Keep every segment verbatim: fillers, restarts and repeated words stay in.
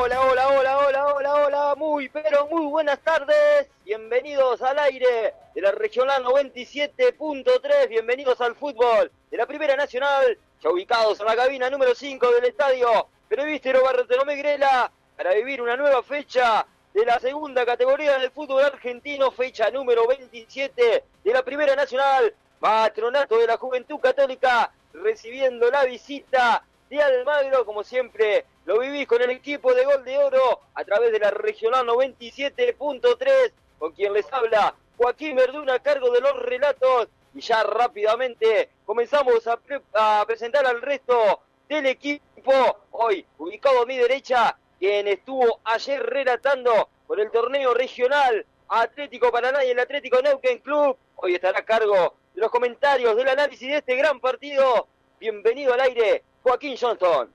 Hola, hola, hola, hola, hola, hola, muy, pero muy buenas tardes. Bienvenidos al aire de la Regional noventa y siete punto tres, bienvenidos al fútbol de la Primera Nacional, ya ubicados en la cabina número cinco del estadio Presbítero Bartolomé Grela, para vivir una nueva fecha de la segunda categoría del fútbol argentino, fecha número veintisiete de la Primera Nacional. Patronato de la Juventud Católica recibiendo la visita de Almagro, como siempre lo vivís con el equipo de Gol de Oro a través de la Regional noventa y siete punto tres, con quien les habla Joaquín Verduna a cargo de los relatos, y ya rápidamente comenzamos a, pre a presentar al resto del equipo. Hoy ubicado a mi derecha, quien estuvo ayer relatando por el torneo regional Atlético Paraná y el Atlético Neuquén Club, hoy estará a cargo de los comentarios del análisis de este gran partido. Bienvenido al aire, Joaquín Johnston.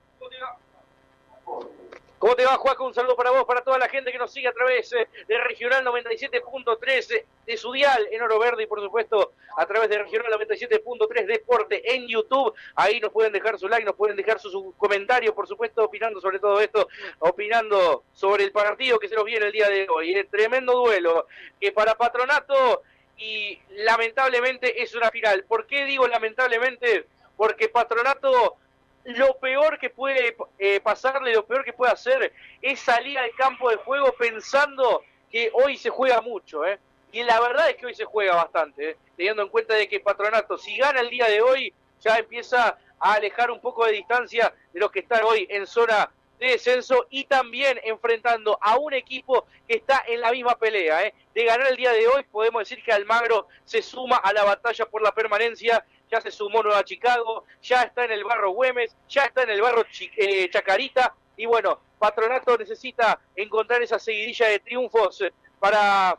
¿Cómo te va, Juaco? Un saludo para vos, para toda la gente que nos sigue a través eh, de Regional noventa y siete punto tres, eh, de su dial en Oro Verde, y por supuesto a través de Regional noventa y siete punto tres Deporte en YouTube. Ahí nos pueden dejar su like, nos pueden dejar su, su comentario, por supuesto, opinando sobre todo esto, opinando sobre el partido que se nos viene el día de hoy. El tremendo duelo que para Patronato, y lamentablemente es una final. ¿Por qué digo lamentablemente? Porque Patronato, lo peor que puede eh, pasarle, lo peor que puede hacer es salir al campo de juego pensando que hoy se juega mucho, ¿eh? Y la verdad es que hoy se juega bastante, ¿eh? Teniendo en cuenta de que Patronato, si gana el día de hoy, ya empieza a alejar un poco de distancia de los que están hoy en zona de descenso, y también enfrentando a un equipo que está en la misma pelea, ¿eh? De ganar el día de hoy, podemos decir que Almagro se suma a la batalla por la permanencia. Ya se sumó Nueva Chicago, ya está en el barro Güemes, ya está en el barro Ch eh, Chacarita, y bueno, Patronato necesita encontrar esa seguidilla de triunfos para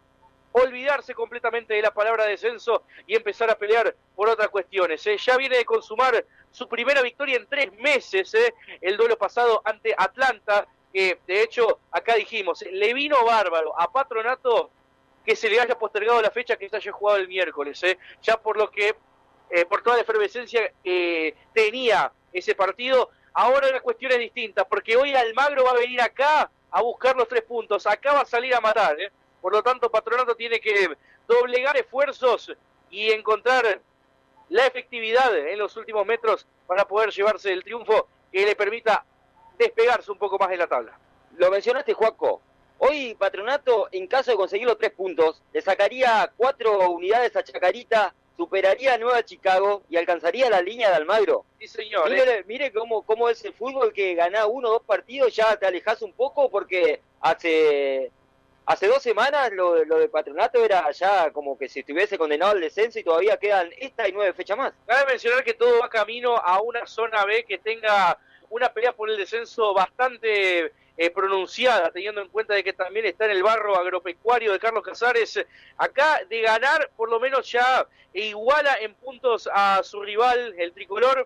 olvidarse completamente de la palabra descenso y empezar a pelear por otras cuestiones. ¿eh? Ya viene de consumar su primera victoria en tres meses, ¿eh? el duelo pasado ante Atlanta, que de hecho acá dijimos, le vino bárbaro a Patronato que se le haya postergado la fecha, que se haya jugado el miércoles, ¿eh? ya por lo que Eh, por toda la efervescencia que tenía ese partido. Ahora la cuestión es distinta, porque hoy Almagro va a venir acá a buscar los tres puntos, acá va a salir a matar, ¿eh? Por lo tanto Patronato tiene que doblegar esfuerzos y encontrar la efectividad en los últimos metros para poder llevarse el triunfo que le permita despegarse un poco más de la tabla. Lo mencionaste, Joaco. Hoy Patronato, en caso de conseguir los tres puntos, le sacaría cuatro unidades a Chacarita, superaría a Nueva Chicago y alcanzaría la línea de Almagro. Sí, señor. Mire, ¿eh? mire cómo, cómo es el fútbol, que ganás uno o dos partidos, ya te alejás un poco, porque hace, hace dos semanas lo, lo de Patronato era ya como que si estuviese condenado al descenso, y todavía quedan esta y nueve fechas más. Cabe mencionar que todo va camino a una zona B que tenga una pelea por el descenso bastante eh, pronunciada, teniendo en cuenta de que también está en el barro agropecuario de Carlos Casares. Acá, de ganar, por lo menos ya iguala en puntos a su rival, el tricolor,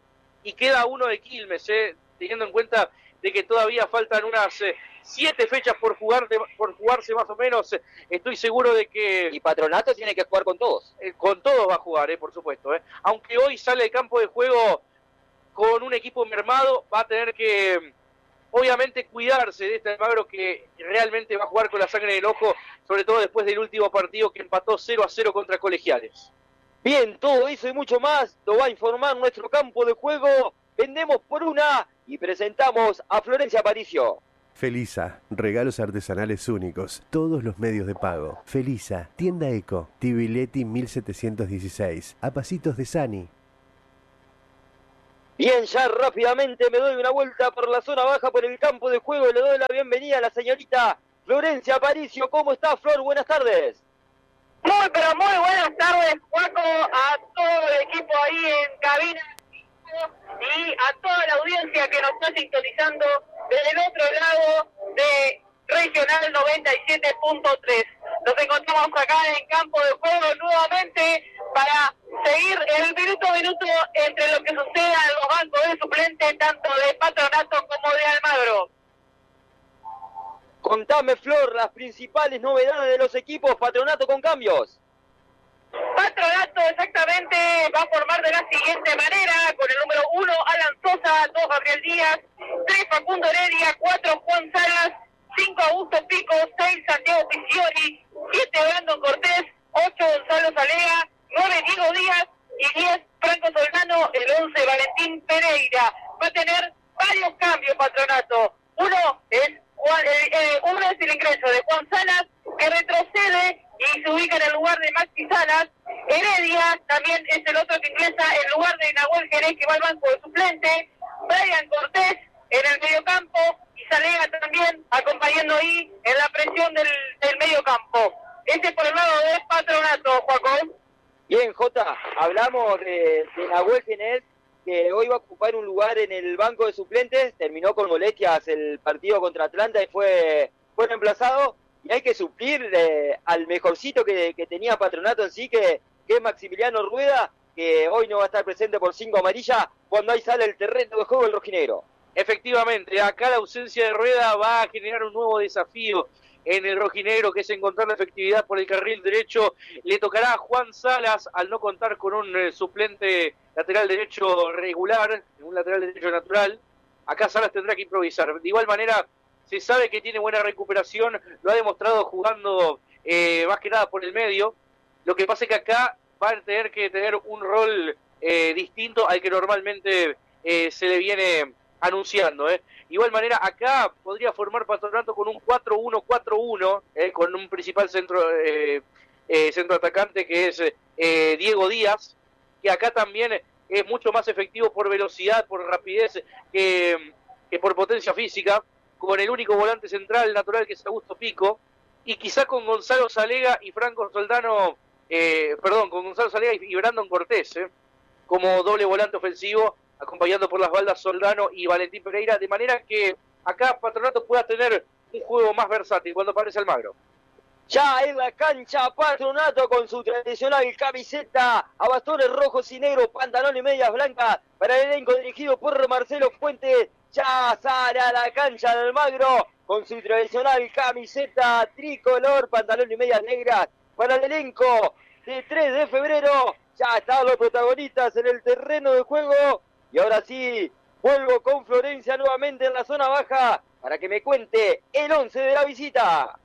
y queda uno de Quilmes, eh, teniendo en cuenta de que todavía faltan unas eh, siete fechas por, jugar de, por jugarse más o menos. Eh, estoy seguro de que... Y Patronato tiene que jugar con todos. Eh, con todos va a jugar, eh, por supuesto. Eh. Aunque hoy sale al campo de juego con un equipo mermado, va a tener que, obviamente, cuidarse de este Almagro, que realmente va a jugar con la sangre en el ojo, sobre todo después del último partido que empató cero a cero contra Colegiales. Bien, todo eso y mucho más lo va a informar nuestro campo de juego. Vendemos por una y presentamos a Florencia Aparicio. Felisa, regalos artesanales únicos, todos los medios de pago. Felisa, tienda Eco, Tibiletti mil setecientos dieciséis, a pasitos de Sani. Bien, ya rápidamente me doy una vuelta por la zona baja, por el campo de juego, y le doy la bienvenida a la señorita Florencia Aparicio. ¿Cómo está, Flor? Buenas tardes. Muy, pero muy buenas tardes, Juaco, a todo el equipo ahí en cabina y a toda la audiencia que nos está sintonizando desde el otro lado de Regional noventa y siete punto tres. Nos encontramos acá en el campo de juego nuevamente para seguir el minuto a minuto entre lo que suceda en los bancos de suplentes, tanto de Patronato como de Almagro. Contame, Flor, las principales novedades de los equipos. Patronato con cambios. Patronato exactamente va a formar de la siguiente manera, con el número uno Alan Sosa, dos Gabriel Díaz, tres Facundo Heredia, cuatro Juan Salas, cinco Augusto Pico, seis Santiago Piccioni, siete Brandon Cortés, ocho Gonzalo Salega, nueve Diego Díaz y diez Franco Soldano, el once Valentín Pereira. Va a tener varios cambios Patronato. Uno es Juan, eh, eh, uno es el ingreso de Juan Salas, que retrocede y se ubica en el lugar de Maxi Salas. Heredia también es el otro que ingresa en lugar de Nahuel Jerez, que va al banco de suplente. Brian Cortés en el mediocampo y Salega también acompañando ahí en la presión del, del mediocampo. Ese por el lado de Patronato, Joaco. Bien, Jota, hablamos de, de Nahuel Jerez, que hoy va a ocupar un lugar en el banco de suplentes. Terminó con molestias el partido contra Atlanta y fue, fue reemplazado. Y hay que suplir eh, al mejorcito que, que tenía Patronato en sí, que, que es Maximiliano Rueda, que hoy no va a estar presente por cinco amarillas cuando ahí sale el terreno de juego el rojinegro. Efectivamente, acá la ausencia de Rueda va a generar un nuevo desafío en el rojinegro, que es encontrar la efectividad por el carril derecho. Le tocará a Juan Salas, al no contar con un eh, suplente lateral derecho regular, un lateral derecho natural. Acá Salas tendrá que improvisar. De igual manera, se sabe que tiene buena recuperación, lo ha demostrado jugando eh, más que nada por el medio. Lo que pasa es que acá va a tener que tener un rol eh, distinto al que normalmente eh, se le viene anunciando. Eh. Igual manera, acá podría formar Patronato con un cuatro uno cuatro uno, eh, con un principal centro eh, eh, centro atacante que es eh, Diego Díaz, que acá también es mucho más efectivo por velocidad, por rapidez, que, que por potencia física, con el único volante central natural que es Augusto Pico, y quizá con Gonzalo Salega y Franco Soldano, eh, perdón, con Gonzalo Salega y Brandon Cortés, eh, como doble volante ofensivo, acompañando por las baldas Soldano y Valentín Pereira, de manera que acá Patronato pueda tener un juego más versátil cuando aparece Almagro. Ya en la cancha Patronato con su tradicional camiseta a bastones rojos y negros, pantalón y medias blancas para el elenco dirigido por Marcelo Fuentes. Ya sale a la cancha del Almagro con su tradicional camiseta tricolor, pantalón y medias negras para el elenco de tres de febrero. Ya están los protagonistas en el terreno de juego. Y ahora sí, vuelvo con Florencia nuevamente en la zona baja para que me cuente el once de la visita.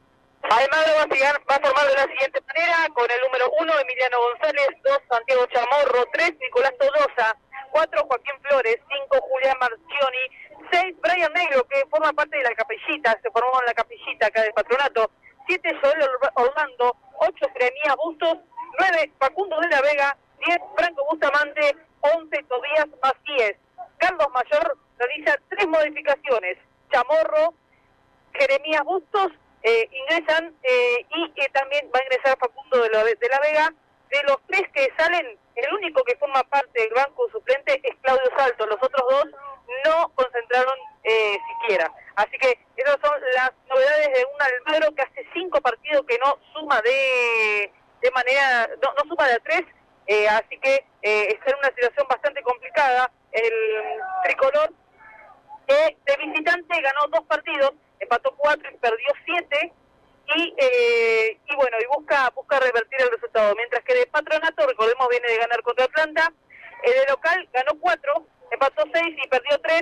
Almagro va a, llegar, va a formar de la siguiente manera, con el número uno Emiliano González, dos Santiago Chamorro, tres Nicolás Todosa, cuatro Joaquín Flores, cinco Julián Marchioni, seis Brian Negro, que forma parte de la capellita, se formó en la capellita acá del Patronato, siete Joel Orlando, ocho Jeremías Bustos, nueve Facundo de la Vega, diez Franco Bustamante, once Tobías Macíes. Carlos Mayor realiza tres modificaciones, Chamorro, Jeremías Bustos, eh, ingresan eh, y eh, también va a ingresar Facundo de la, de la Vega. De los tres que salen, el único que forma parte del banco suplente es Claudio Salto, los otros dos no concentraron eh, siquiera. Así que esas son las novedades de un Almagro que hace cinco partidos que no suma de, de manera, no, no suma de a tres, eh, así que eh, está en una situación bastante complicada. El tricolor eh, de visitante ganó dos partidos, empató cuatro y perdió siete, y eh, y bueno, y busca busca revertir el resultado, mientras que de Patronato, recordemos, viene de ganar contra Atlanta, el de local ganó cuatro, empató seis y perdió tres.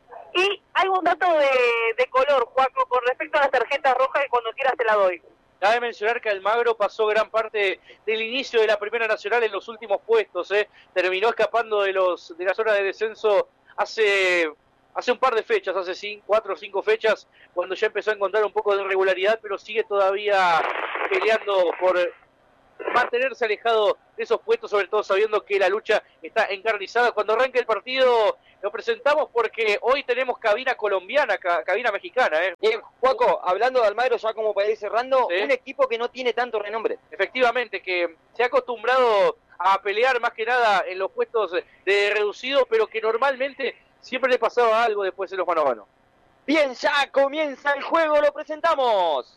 Y hay un dato de, de color, Juaco, con respecto a las tarjetas rojas, que cuando quieras te la doy. Cabe mencionar que Almagro pasó gran parte del inicio de la Primera Nacional en los últimos puestos, ¿eh? Terminó escapando de los de la zona de descenso hace hace un par de fechas, hace cinco, cuatro o cinco fechas, cuando ya empezó a encontrar un poco de irregularidad, pero sigue todavía peleando por mantenerse alejado de esos puestos, sobre todo sabiendo que la lucha está encarnizada. Cuando arranque el partido lo presentamos porque hoy tenemos cabina colombiana, ca cabina mexicana. ¿eh? Bien, Juaco, hablando de Almagro, ya como para ir cerrando, ¿Sí? Un equipo que no tiene tanto renombre. Efectivamente, que se ha acostumbrado a pelear más que nada en los puestos de reducido, pero que normalmente siempre le pasaba algo después en los mano a mano. Bien, ya comienza el juego, lo presentamos.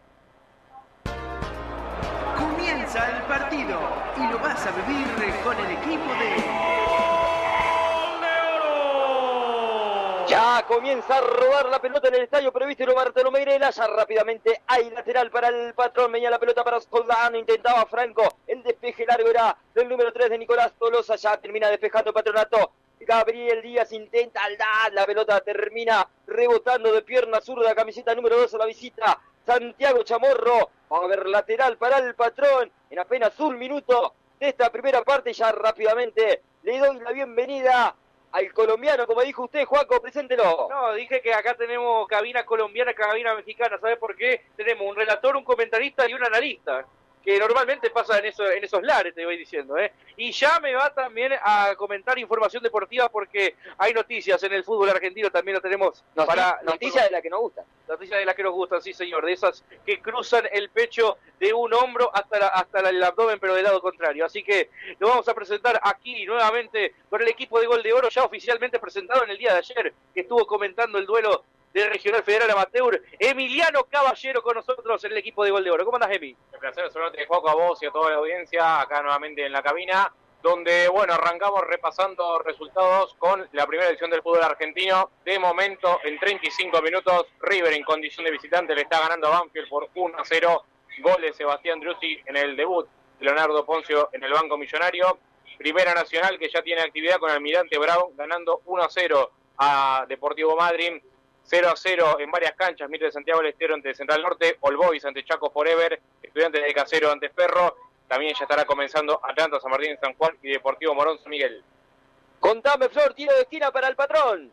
Comienza el partido y lo vas a vivir con el equipo de... Ya Ya comienza a rodar la pelota en el estadio previsto Bartolomé Grela. Ya rápidamente hay lateral para el Patrón. Venía la pelota para Soldano. Intentaba Franco. El despeje largo era del número tres de Nicolás Tolosa. Ya termina despejando Patronato. Gabriel Díaz intenta aldar. La pelota termina rebotando de pierna zurda. Camiseta número dos a la visita. Santiago Chamorro. Va a haber lateral para el Patrón. En apenas un minuto de esta primera parte. Ya rápidamente le doy la bienvenida al colombiano, como dijo usted, Juaco, preséntelo. No, dije que acá tenemos cabina colombiana, cabina mexicana. ¿Sabe por qué? Tenemos un relator, un comentarista y un analista, que normalmente pasa en, eso, en esos lares, te voy diciendo, ¿eh? Y ya me va también a comentar información deportiva, porque hay noticias en el fútbol argentino, también lo tenemos. Nos, para noticias de la que nos gustan. Noticias de las que nos gustan, sí señor, de esas que cruzan el pecho de un hombro hasta, la, hasta el abdomen, pero del lado contrario. Así que lo vamos a presentar aquí nuevamente con el equipo de Gol de Oro, ya oficialmente presentado en el día de ayer, que estuvo comentando el duelo del Regional Federal Amateur, Emiliano Caballero con nosotros en el equipo de Gol de Oro. ¿Cómo andás, Emi? El placer saludarte, Juaco, a vos y a toda la audiencia, acá nuevamente en la cabina, donde, bueno, arrancamos repasando resultados con la primera edición del fútbol argentino. De momento, en treinta y cinco minutos, River en condición de visitante le está ganando a Banfield por uno a cero. Gol de Sebastián Driussi en el debut, Leonardo Poncio en el Banco Millonario. Primera Nacional, que ya tiene actividad con Almirante Brown, ganando uno a cero a Deportivo Madryn. cero a cero en varias canchas, Mitre de Santiago del Estero ante Central Norte, All Boys ante Chaco Forever, Estudiantes de Casero ante Ferro. También ya estará comenzando Atlanta, San Martín, San Juan y Deportivo Morón, San Miguel. Contame, Flor, tiro de esquina para el Patrón.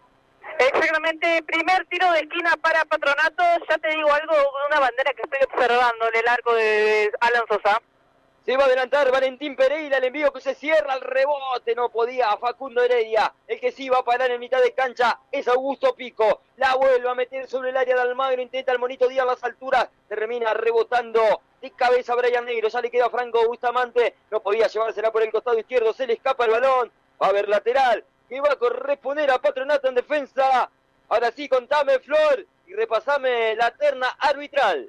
Exactamente, primer tiro de esquina para Patronato. Ya te digo algo, una bandera que estoy observando en el arco de Alan Sosa. Se va a adelantar Valentín Pereira, el envío que se cierra, el rebote, no podía Facundo Heredia. El que sí va a parar en mitad de cancha es Augusto Pico. La vuelve a meter sobre el área de Almagro, intenta el Monito Díaz a las alturas, termina rebotando de cabeza a Brian Negro, ya le queda a Franco Bustamante, no podía llevársela por el costado izquierdo, se le escapa el balón, va a haber lateral, que va a corresponder a Patronato en defensa. Ahora sí, contame, Flor, y repasame la terna arbitral.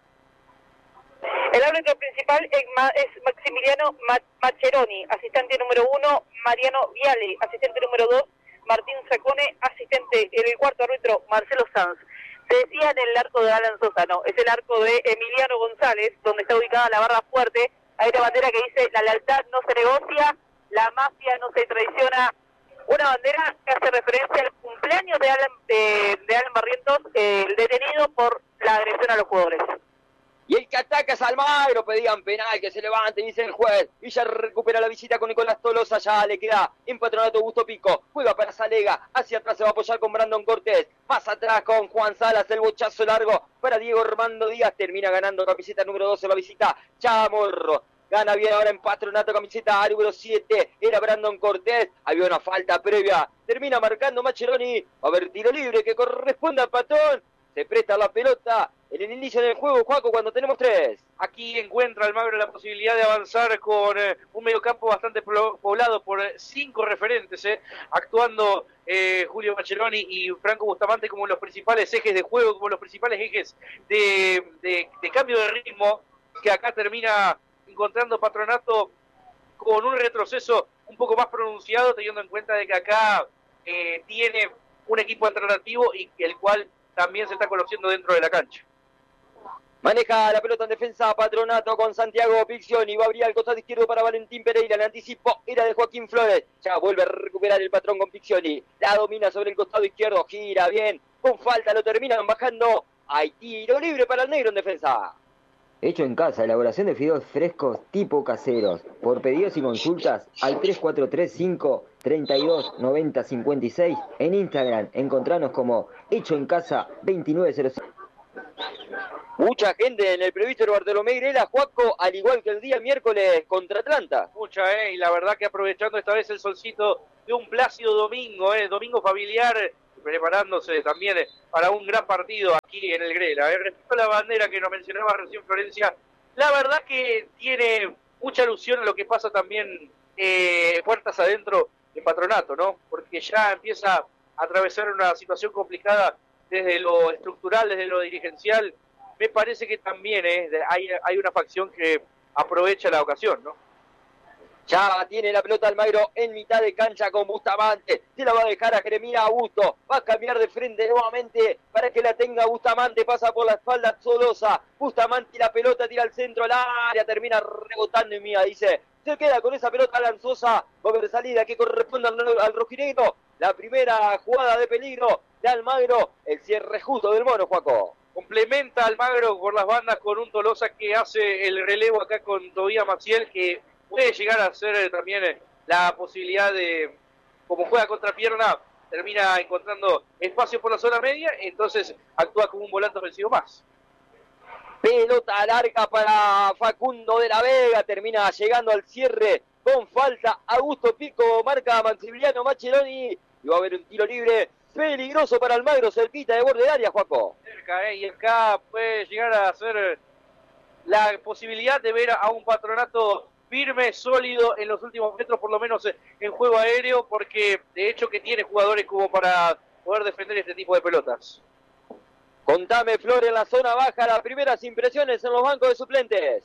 El árbitro principal es Maximiliano Maccheroni, asistente número uno, Mariano Viale, asistente número dos, Martín Sacone, asistente, en el cuarto árbitro, Marcelo Sanz. Se decía en el arco de Alan Sosa, no, es el arco de Emiliano González, donde está ubicada la barra fuerte. Hay una bandera que dice, la lealtad no se negocia, la mafia no se traiciona. Una bandera que hace referencia al cumpleaños de Alan, de, de Alan Barrientos, eh, el detenido por la agresión a los jugadores. Y el que ataca es Almagro, pedían penal, que se levante, dice el juez. Y ya recupera la visita con Nicolás Tolosa, ya le queda en Patronato Augusto Pico. Juega para Salega, hacia atrás se va a apoyar con Brandon Cortés. Más atrás con Juan Salas, el bochazo largo para Diego Armando Díaz. Termina ganando camiseta número doce la visita, Chamorro. Gana bien ahora en Patronato, camiseta número siete, era Brandon Cortés. Había una falta previa, termina marcando Maccheroni. Va a haber tiro libre que corresponde al Patrón. Se presta la pelota en el inicio del juego, Juaco, cuando tenemos tres. Aquí encuentra Almagro la posibilidad de avanzar con eh, un mediocampo bastante poblado por eh, cinco referentes, eh, actuando eh, Julio Maccheroni y Franco Bustamante como los principales ejes de juego, como los principales ejes de, de, de cambio de ritmo, que acá termina encontrando Patronato con un retroceso un poco más pronunciado, teniendo en cuenta de que acá eh, tiene un equipo alternativo y el cual también se está conociendo dentro de la cancha. Maneja la pelota en defensa Patronato con Santiago Piccioni. Va a abrir al costado izquierdo para Valentín Pereira. El anticipo era de Joaquín Flores. Ya vuelve a recuperar el patrón con Piccioni. La domina sobre el costado izquierdo. Gira bien. Con falta lo terminan bajando. Hay tiro libre para el negro en defensa. Hecho en casa, elaboración de fideos frescos tipo caseros. Por pedidos y consultas al tres cuatro tres cinco, treinta y dos, noventa, cincuenta y seis. En Instagram, encontranos como Hecho en Casa veintinueve cero cinco. Mucha gente en el previsto de Bartolomé Grela, Juaco, al igual que el día miércoles contra Atlanta. Mucha, eh, y la verdad que aprovechando esta vez el solcito de un plácido domingo, eh, domingo familiar, preparándose también para un gran partido aquí en el Grela. Eh. Respecto a la bandera que nos mencionaba recién Florencia, la verdad que tiene mucha alusión a lo que pasa también eh, puertas adentro de Patronato, ¿no? Porque ya empieza a atravesar una situación complicada desde lo estructural, desde lo dirigencial. Me parece que también eh, hay, hay una facción que aprovecha la ocasión, ¿no? Ya tiene la pelota Almagro en mitad de cancha con Bustamante. Se la va a dejar a Jeremías Augusto. Va a cambiar de frente nuevamente para que la tenga Bustamante. Pasa por la espalda Solosa. Bustamante y la pelota tira al centro. La área termina rebotando y mía, dice. Se queda con esa pelota Alan Sosa. Va a haber salida que corresponde al, al rojinegro. La primera jugada de peligro de Almagro. El cierre justo del Mono, Juaco. Complementa Almagro por las bandas con un Tolosa que hace el relevo acá con Tobías Maciel, que puede llegar a ser también la posibilidad de, como juega contra pierna, termina encontrando espacio por la zona media, entonces actúa como un volante ofensivo más. Pelota larga para Facundo de la Vega, termina llegando al cierre con falta. Augusto Pico marca a Maximiliano Maccheroni y va a haber un tiro libre peligroso para Almagro, cerquita de borde de área, Juaco. Cerca, eh, y acá puede llegar a ser la posibilidad de ver a un Patronato firme, sólido en los últimos metros, por lo menos en juego aéreo, porque de hecho que tiene jugadores como para poder defender este tipo de pelotas. Contame, Flor, en la zona baja, las primeras impresiones en los bancos de suplentes.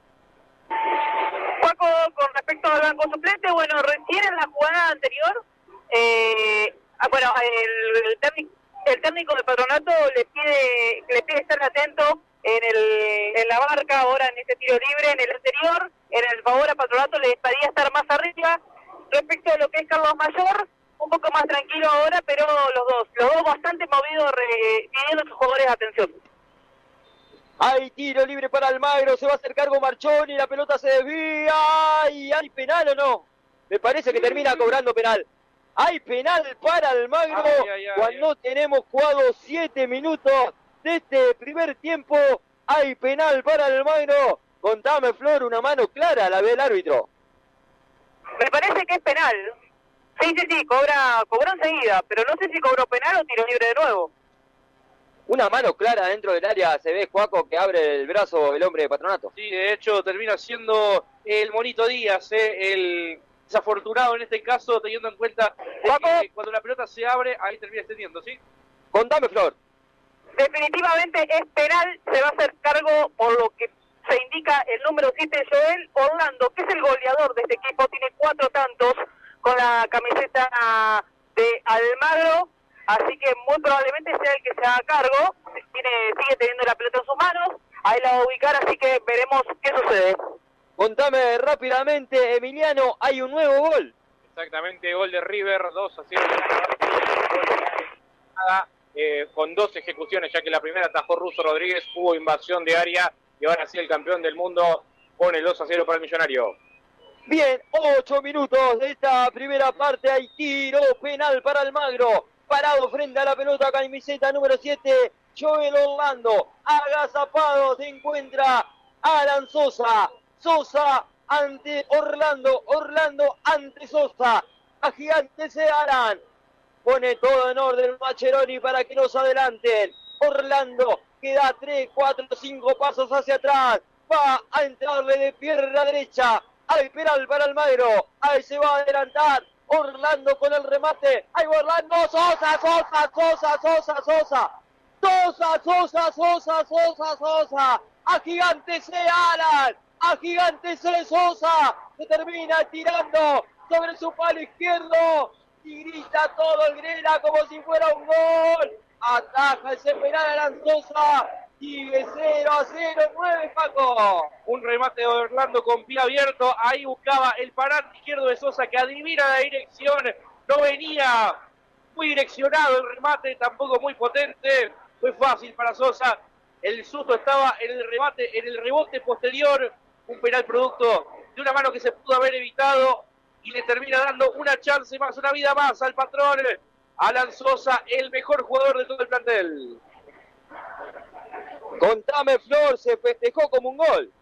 Paco, con respecto al banco suplente, bueno, recién en la jugada anterior, eh, bueno, el, el, técnico, el técnico del Patronato le pide, le pide estar atento en, el, en la marca, ahora en este tiro libre, en el anterior, en el favor a Patronato le pedía estar más arriba. Respecto a lo que es Carlos Mayor, un poco más tranquilo ahora, pero los dos, los dos bastante movidos, re, pidiendo a sus jugadores atención. Hay tiro libre para Almagro, se va a hacer cargo Marchoni, la pelota se desvía y ¿hay penal o no? Me parece que termina cobrando penal. Hay penal para Almagro ay, ay, ay, cuando ay. tenemos jugado siete minutos de este primer tiempo. Hay penal para Almagro. Contame, Flor, una mano clara la ve el árbitro. Me parece que es penal. Sí, sí, sí, cobra, cobró enseguida, pero no sé si cobró penal o tiro libre de nuevo. Una mano clara dentro del área, se ve, Juaco, que abre el brazo el hombre de Patronato. Sí, de hecho termina siendo el Monito Díaz, eh, el desafortunado en este caso, teniendo en cuenta que cuando la pelota se abre, ahí termina extendiendo, ¿sí? Contame, Flor. Definitivamente es penal, se va a hacer cargo por lo que se indica el número siete, Joel Orlando, que es el goleador de este equipo, tiene cuatro tantos con la camiseta de Almagro, así que muy probablemente sea el que se haga cargo. Tiene, sigue teniendo la pelota en sus manos, ahí la va a ubicar, así que veremos qué sucede. Contame rápidamente, Emiliano, hay un nuevo gol. Exactamente, gol de River, dos a cero. Eh, con dos ejecuciones, ya que la primera atajó Russo Rodríguez, hubo invasión de área y ahora sí el campeón del mundo pone el dos a cero para el Millonario. Bien, ocho minutos de esta primera parte, hay tiro penal para Almagro, parado frente a la pelota, camiseta número siete, Joel Orlando, agazapado se encuentra Alan Sosa, Sosa ante Orlando, Orlando ante Sosa, a gigante se Alan, pone todo en orden Maccheroni para que nos adelanten, Orlando queda tres, cuatro, cinco pasos hacia atrás, va a entrarle de pierna derecha, hay penal para Almagro, ahí se va a adelantar, Orlando con el remate, ahí va Orlando, Sosa, Sosa, Sosa, Sosa, Sosa, Sosa, Sosa, Sosa, Sosa, Sosa, a gigante se Alan, a gigante se Sosa, se termina tirando sobre su palo izquierdo y grita todo el Grela como si fuera un gol, ataja ese penal Alan Sosa, sigue cero a cero, nueve, Paco. Un remate de Orlando con pie abierto, ahí buscaba el parante izquierdo de Sosa que adivina la dirección, no venía muy direccionado el remate, tampoco muy potente, fue fácil para Sosa, el susto estaba en el remate, en el rebote posterior, un penal producto de una mano que se pudo haber evitado y le termina dando una chance más, una vida más al patrón, Alan Sosa, el mejor jugador de todo el plantel. Contame, Flor, se festejó como un gol.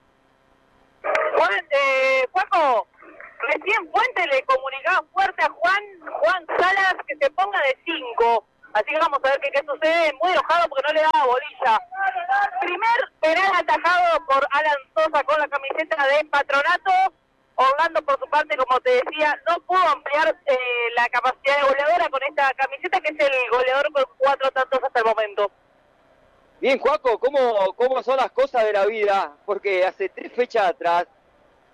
Juan, eh, Juaco, recién Fuente le comunicaba fuerte a Juan, Juan Salas que se ponga de cinco. Así que vamos a ver qué, qué sucede, muy enojado porque no le daba bolilla. Primer penal atajado por Alan Sosa con la camiseta de Patronato. Orlando, por su parte, como te decía, no pudo ampliar eh, la capacidad de goleadora con esta camiseta, que es el goleador con cuatro tantos hasta el momento. Bien, Juaco, ¿cómo, ¿cómo son las cosas de la vida? Porque hace tres fechas atrás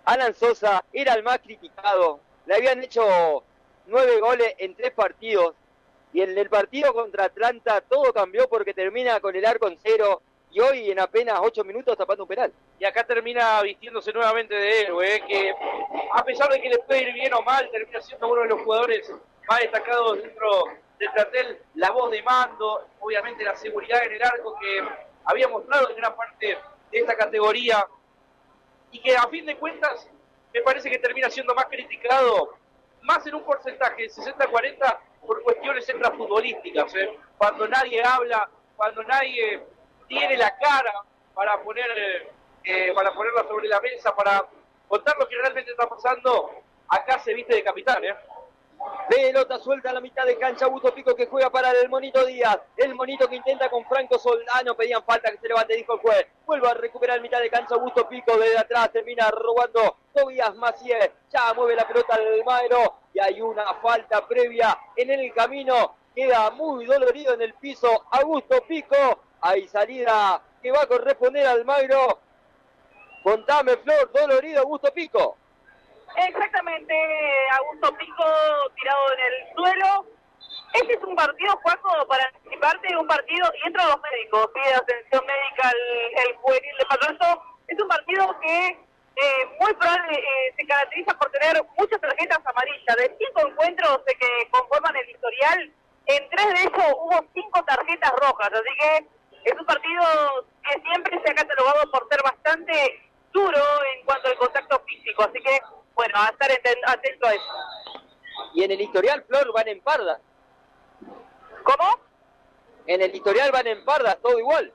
Alan Sosa era el más criticado. Le habían hecho nueve goles en tres partidos. Y en el partido contra Atlanta todo cambió porque termina con el arco en cero. Y hoy en apenas ocho minutos tapando un penal. Y acá termina vistiéndose nuevamente de héroe, ¿eh? Que a pesar de que le puede ir bien o mal, termina siendo uno de los jugadores más destacados dentro del plantel. La voz de mando, obviamente la seguridad en el arco que había mostrado en gran parte de esta categoría. Y que a fin de cuentas me parece que termina siendo más criticado, más en un porcentaje de sesenta a cuarenta por cuestiones extrafutbolísticas, ¿eh? Cuando nadie habla, cuando nadie tiene la cara para poner eh, para ponerla sobre la mesa, para contar lo que realmente está pasando, acá se viste de capitán, ¿eh? Pelota suelta a la mitad de cancha, Augusto Pico que juega para el Monito Díaz, el Monito que intenta con Franco Soldano, pedían falta que se levante, dijo el juez, vuelve a recuperar mitad de cancha, Augusto Pico desde atrás, termina robando Tobias Macié, ya mueve la pelota al Almagro y hay una falta previa en el camino, queda muy dolorido en el piso Augusto Pico, hay salida que va a corresponder al Almagro. Contame, Flor, dolorido Augusto Pico. Exactamente, Augusto Pico tirado en el suelo. Este es un partido, Juaco, para anticiparte, un partido, y entran los médicos, pide atención médica el, el juvenil de Patronato. Es un partido que eh, muy probable eh, se caracteriza por tener muchas tarjetas amarillas. De cinco encuentros eh, que conforman el historial, en tres de ellos hubo cinco tarjetas rojas, así que es un partido que siempre se ha catalogado por ser bastante duro en cuanto al contacto físico, así que bueno, a estar atento a eso. Y en el historial, Flor, van en pardas. ¿Cómo? En el historial van en pardas, todo igual.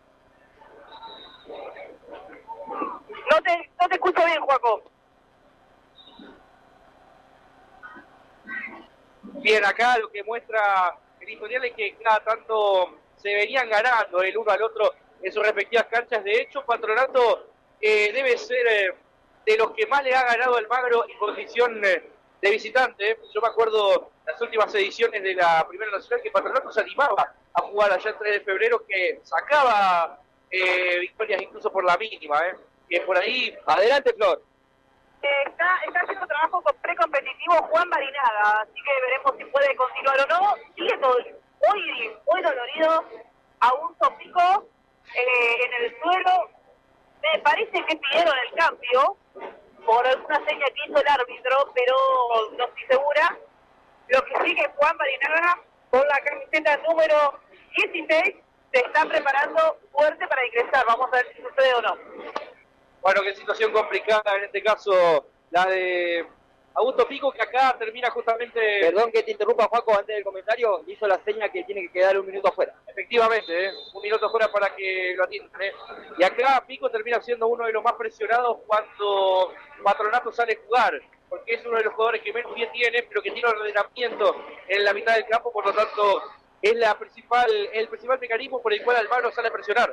No te, no te escucho bien, Juaco. Bien, acá lo que muestra el historial es que cada tanto se venían ganando el uno al otro en sus respectivas canchas. De hecho, Patronato eh, debe ser eh, de los que más le ha ganado al Almagro en condición eh, de visitante. Yo me acuerdo las últimas ediciones de la Primera Nacional que Patronato se animaba a jugar allá el tres de febrero, que sacaba eh, victorias incluso por la mínima, eh, que por ahí... Adelante, Flor. Eh, está, está haciendo trabajo con precompetitivo Juan Barinaga, así que veremos si puede continuar o no. Sigue todo, muy, muy dolorido Augusto Pico eh, en el suelo. Me parece que pidieron el cambio por alguna seña que hizo el árbitro, pero no estoy segura. Lo que sí que Juan Barinaga, con la camiseta número dieciséis, se está preparando fuerte para ingresar. Vamos a ver si sucede o no. Bueno, qué situación complicada en este caso, la de Augusto Pico, que acá termina justamente... Perdón que te interrumpa, Juaco, antes del comentario, hizo la seña que tiene que quedar un minuto afuera. Efectivamente, ¿eh? un minuto afuera para que lo atiendan. ¿eh? Y acá Pico termina siendo uno de los más presionados cuando Patronato sale a jugar, porque es uno de los jugadores que menos bien tiene, pero que tiene ordenamiento en la mitad del campo, por lo tanto es la principal, el principal mecanismo por el cual Almagro sale a presionar.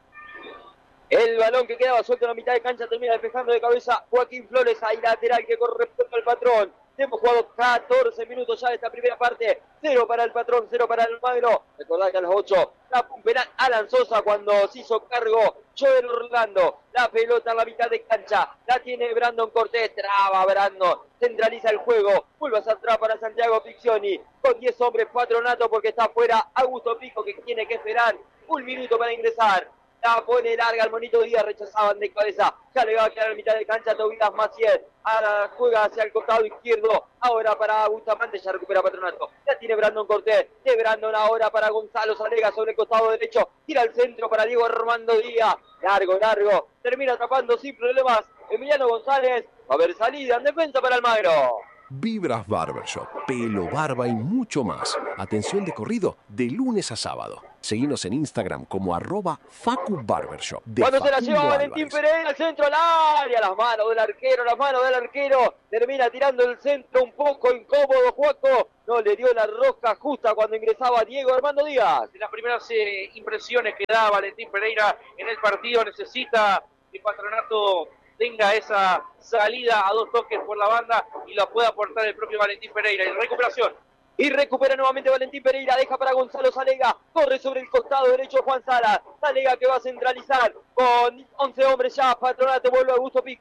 El balón que quedaba suelto en la mitad de cancha termina despejando de cabeza Joaquín Flores, ahí lateral que corresponde al Patrón. Hemos jugado catorce minutos ya de esta primera parte. Cero para el Patrón, cero para el Almagro. Recordad que a los ocho la penal Alan Sosa cuando se hizo cargo Joel Orlando. La pelota en la mitad de cancha. La tiene Brandon Cortés. Traba Brandon. Centraliza el juego. Vuelve hacia atrás para Santiago Piccioni. Con diez hombres Patronato porque está afuera Augusto Pico que tiene que esperar un minuto para ingresar. La pone larga el Monito Díaz, rechazaban de cabeza. Ya le va a quedar en mitad de cancha Tobias Maciel. Ahora juega hacia el costado izquierdo. Ahora para Bustamante, ya recupera Patronato. Ya tiene Brandon Cortés. De Brandon ahora para Gonzalo Salega sobre el costado derecho. Tira al centro para Diego Armando Díaz. Largo, largo. Termina atrapando sin problemas Emiliano González. Va a haber salida en defensa para Almagro. Vibras Barbershop, pelo, barba y mucho más. Atención de corrido de lunes a sábado. Seguinos en Instagram como arroba Facu Barbershop. Cuando se la lleva Valentín Pereira al centro, al área, las manos del arquero, las manos del arquero. Termina tirando el centro un poco incómodo, Juaco. No le dio la roja justa cuando ingresaba Diego Armando Díaz. En las primeras eh, impresiones que da Valentín Pereira en el partido, necesita que Patronato tenga esa salida a dos toques por la banda y la pueda aportar el propio Valentín Pereira. En recuperación. Y recupera nuevamente Valentín Pereira, deja para Gonzalo Salega, corre sobre el costado derecho Juan Sala, Salega que va a centralizar con once hombres ya, Patronato vuelve a Augusto Pico,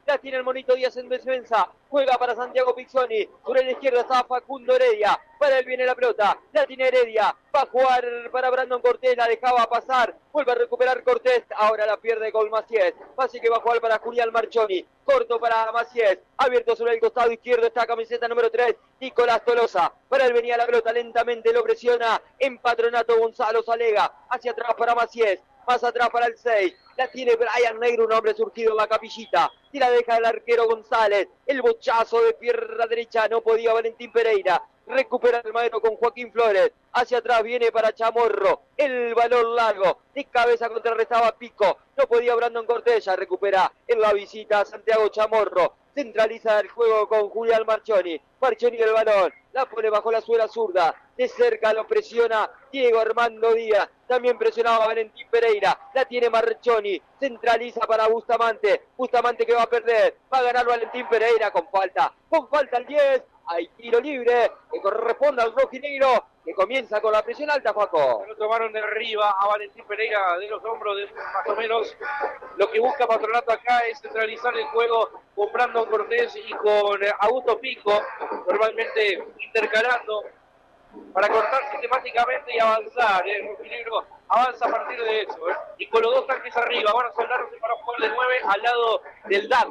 la tiene el Monito Díaz en defensa, juega para Santiago Pizzoni, sobre la izquierda está Facundo Heredia, para él viene la pelota, la tiene Heredia, va a jugar para Brandon Cortés, la dejaba pasar, vuelve a recuperar Cortés, ahora la pierde con Maciés, así que va a jugar para Julián Marchoni, corto para Maciés, abierto sobre el costado izquierdo está camiseta número tres, Nicolás Tolosa, para él venía la pelota lentamente, lo presiona en Patronato Gonzalo Salega, hacia atrás para Maciés, más atrás para el seis, la tiene Brian Negro, un hombre surgido en la capillita, y la deja el arquero González, el bochazo de pierna derecha, no podía Valentín Pereira, recupera el maestro con Joaquín Flores, hacia atrás viene para Chamorro, el balón largo, de cabeza contrarrestaba Pico, no podía Brandon Cortés, ya recupera en la visita a Santiago Chamorro, centraliza el juego con Julián Marchoni, Marchoni el balón, la pone bajo la suela zurda, de cerca lo presiona Diego Armando Díaz, también presionaba Valentín Pereira, la tiene Marchoni, centraliza para Bustamante, Bustamante que va a perder, va a ganar Valentín Pereira con falta, con falta el diez, hay tiro libre que corresponde al rojinegro que comienza con la presión alta, Juaco. Lo tomaron de arriba a Valentín Pereira de los hombros, de, más o menos. Lo que busca Patronato acá es centralizar el juego con Brandon Cortés y con Augusto Pico, normalmente intercalando para cortar sistemáticamente y avanzar. El eh. rojinegro avanza a partir de eso. Eh. Y con los dos tanques arriba, ahora Soldados para jugar de nueve al lado del D A M.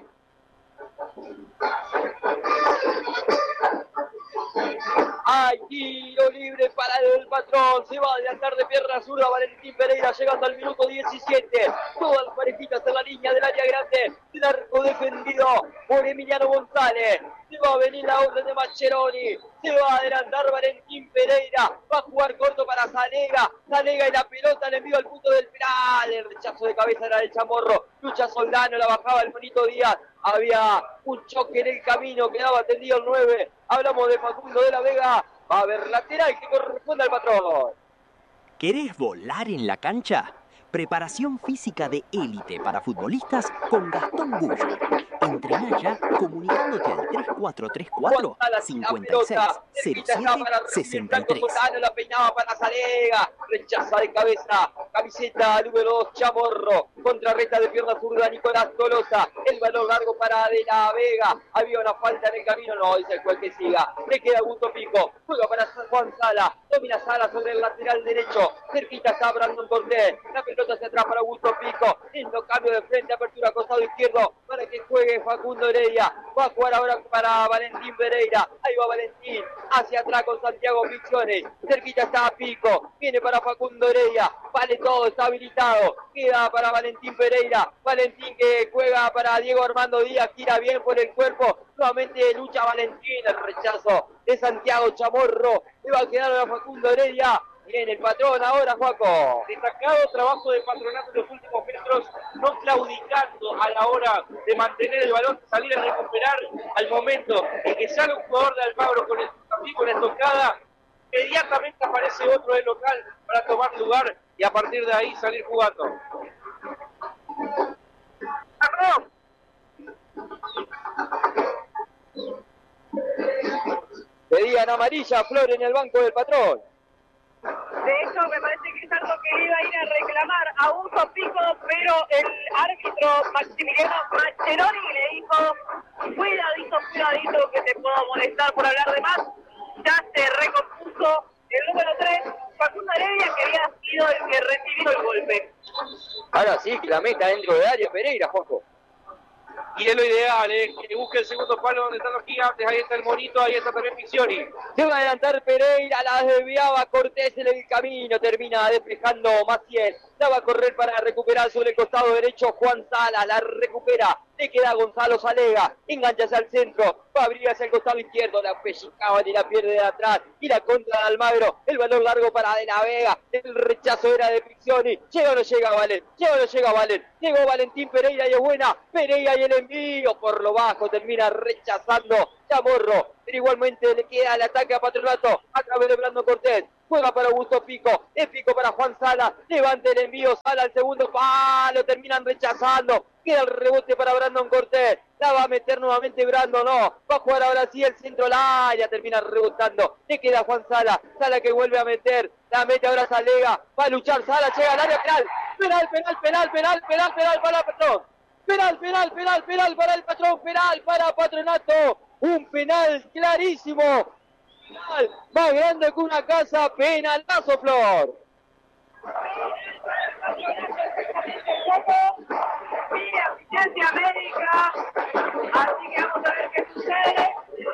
Hay tiro libre para el Patrón, se va a adelantar de pierna zurda Valentín Pereira llegando al minuto diecisiete, todas las parejitas en la línea del área grande, el arco defendido por Emiliano González, se va a venir la orden de Mascheroni, se va a adelantar Valentín Pereira, va a jugar corto para Salega, Salega y la pelota le envió al punto del penal, el rechazo de cabeza era del Chamorro, lucha Soldano, la bajaba el Monito Díaz, había un choque en el camino, quedaba tendido el nueve, hablamos de Facundo de la Vega, va a haber lateral que corresponde al Patrón. ¿Querés volar en la cancha? Preparación física de élite para futbolistas con Gastón Bullo. Entrená ya comunicándote al tres cuatro tres cuatro, cinco seis, cero siete, sesenta y tres. La peinaba para Salega, rechaza de cabeza, camiseta número dos, Chamorro, contrarresta de pierna zurda Nicolás Tolosa, el balón largo para De la Vega, había una falta en el camino, no, dice el cual que siga, le queda Augusto Pico, juega para Juan Sala, domina Sala sobre el lateral derecho, cerquita está Brandon Cortés, la pelota hacia atrás para Augusto Pico, lindo cambio de frente, apertura costado izquierdo, para que juegue Facundo Heredia, va a jugar ahora para Valentín Pereira, ahí va Valentín, hacia atrás con Santiago Pizzoni, cerquita está Pico, viene para Facundo Heredia, vale todo, está habilitado, queda para Valentín Pereira, Valentín que juega para Diego Armando Díaz, gira bien por el cuerpo, nuevamente lucha Valentín, el rechazo de Santiago Chamorro, le va a quedar a Facundo Heredia. Bien, el Patrón ahora, Juaco. Destacado trabajo de Patronato en los últimos metros, no claudicando a la hora de mantener el balón, salir a recuperar al momento en que sale un jugador de Almagro con el con la estocada, inmediatamente aparece otro del local para tomar lugar y a partir de ahí salir jugando. ¡Patrón! Pedían amarilla, Flor en el banco del Patrón. De hecho, me parece que es algo que iba a ir a reclamar a Augusto Pico, pero el árbitro Maximiliano Mascheroni le dijo: cuidadito, cuidadito, que te puedo molestar por hablar de más. Ya se recompuso el número tres, Facundo Heredia, que había sido el que recibió el golpe. Ahora sí, que la meta dentro del área Pereira, Juanjo. Y es lo ideal, es que busque el segundo palo donde están los gigantes, ahí está el Monito, ahí está también Pizzoni. Se va a adelantar Pereira, la desviaba Cortés en el camino, termina despejando Maciel, la va a correr para recuperar sobre el costado derecho Juan Sala, la recupera, le queda Gonzalo Salega, engancha hacia el centro, va a abrir hacia el costado izquierdo, la pellizcaban y la pierde de atrás, y la contra de Almagro, el balón largo para De la Vega, el rechazo era de Pizzoni, llega o no llega Valen, llega o no llega Valen, llegó Valentín Pereira y es buena, Pereira y el envío por lo bajo, termina rechazando Chamorro, pero igualmente le queda el ataque a Patronato a través de Brandon Cortés, juega para Augusto Pico, es Pico para Juan Sala, levanta el envío, Sala al segundo palo, terminan rechazando, queda el rebote para Brandon Cortés, la va a meter nuevamente Brandon, no, va a jugar ahora sí el centro al área, termina rebotando, le queda Juan Sala, Sala que vuelve a meter, la mete ahora Salega, va a luchar Sala, llega al área penal, penal, penal, penal, penal, penal, penal para Patrón. Penal, penal, penal, penal para el Patrón, penal para Patronato. Un penal clarísimo. Penal más grande que una casa, penalazo, Flor. Mira, asistencia médica, así que vamos a ver qué sucede.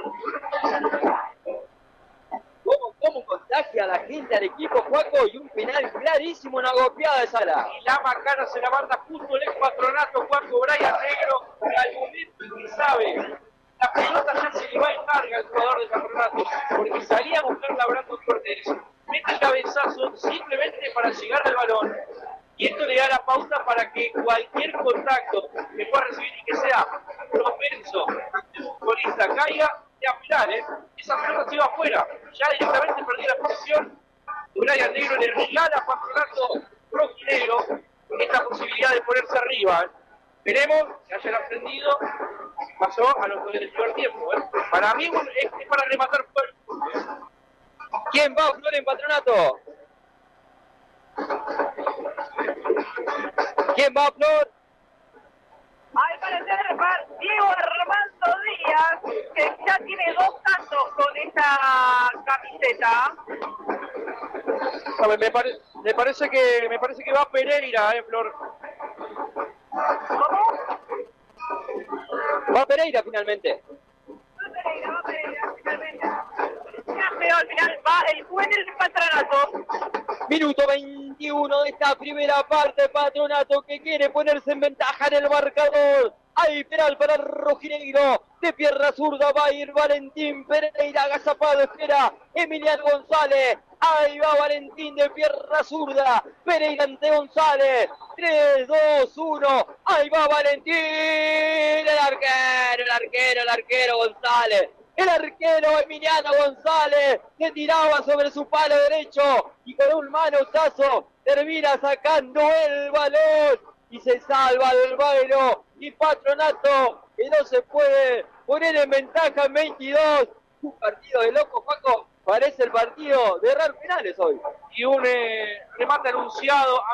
¿Cómo, cómo contagia a la gente al equipo, Juaco? Y un penal clarísimo, una golpeada de Sala. Y la macana se la manda justo el ex Patronato, Juaco Brian Negro, al momento en que sabe. La pelota ya se le va en carga al jugador de Patronato, porque salía a buscar a Brandon Cortés. Mete el cabezazo simplemente para llegar al balón. Y esto le da la pauta para que cualquier contacto que pueda recibir y que sea propenso de un futbolista caiga, sea penal, ¿eh? Esa pelota se va afuera. Ya directamente perdió la posición. Brian Negro le regala a Patronato rojinegro esta posibilidad de ponerse arriba, ¿eh? Veremos que hayan aprendido. Pasó a los del primer tiempo, ¿eh? Para mí es, es para rematar fuerte, ¿eh? ¿Quién va, Flor, en Patronato? ¿Quién va, Flor? Al parecer va Diego Armando Díaz, que ya tiene dos tantos con esta camiseta. A ver, me, pare, me parece que me parece que va Pereira, eh, Flor. ¿Cómo? Va Pereira finalmente. Va Pereira, va Pereira, finalmente. Ya veo, al final va el juez del Patronato. Minuto veintiuno de esta primera parte, Patronato que quiere ponerse en ventaja en el marcador. Hay penal para Rojinegro, de pierna zurda va a ir Valentín Pereira, agazapado espera Emiliano González. Ahí va Valentín de pierna zurda, Pereira ante González. tres, dos, uno, ahí va Valentín, el arquero, el arquero, el arquero González. El arquero Emiliano González que tiraba sobre su palo derecho y con un manotazo termina sacando el balón y se salva del bailo. Y Patronato que no se puede poner en ventaja en veintidós. Un partido de loco, Paco. Parece el partido de errar penales hoy. Y un eh, remate anunciado.